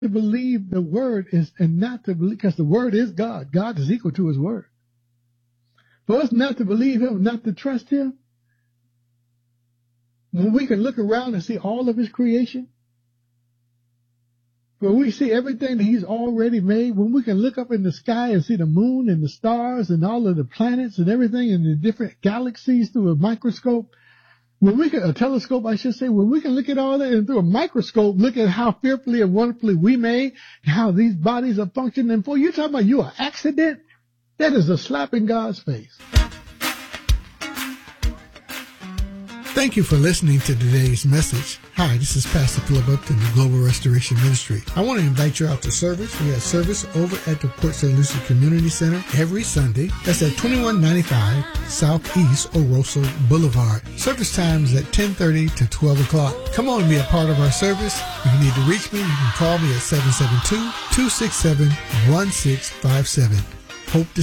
to believe the word is, and not to believe, because the word is God. God is equal to his word. For us not to believe him, not to trust him, when we can look around and see all of his creation, when we see everything that he's already made, when we can look up in the sky and see the moon and the stars and all of the planets and everything and the different galaxies through a microscope, when we can, a telescope, I should say, when we can look at all that and through a microscope, look at how fearfully and wonderfully we made, and how these bodies are functioning. And for you talking about you an accident, that is a slap in God's face. Thank you for listening to today's message. Hi, this is Pastor Philip Upton, the Global Restoration Ministry. I want to invite you out to service. We have service over at the Port St. Lucie Community Center every Sunday. That's at 2195 Southeast Oroso Boulevard. Service times at 10:30 to 12 o'clock. Come on and be a part of our service. If you need to reach me, you can call me at 772-267-1657. Hope to